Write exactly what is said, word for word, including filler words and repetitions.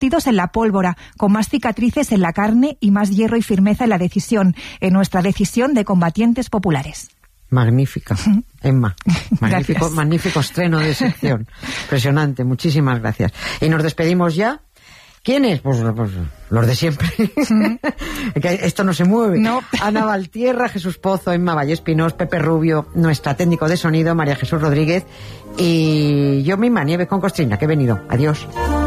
partidos en la pólvora, con más cicatrices en la carne y más hierro y firmeza en la decisión, en nuestra decisión de combatientes populares. Magnífica, Emma. Magnífico, magnífico estreno de sección. Impresionante, muchísimas gracias. Y nos despedimos ya. ¿Quiénes? Pues, pues los de siempre. Mm. Esto no se mueve. No. Ana Valtierra, Jesús Pozo, Emma Vallespinós, Pepe Rubio, nuestra técnico de sonido, María Jesús Rodríguez, y yo misma, Nieves con Costrina, que he venido. Adiós.